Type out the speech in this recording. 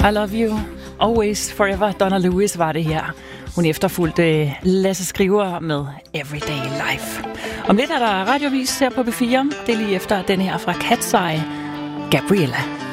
I Love You, Always, Forever. Donna Lewis var det her. Hun efterfulgte Lasse Skriver med Everyday Life. Om lidt er der radiovis her på B4. Det er lige efter den her fra Cat's Eye, Gabriella.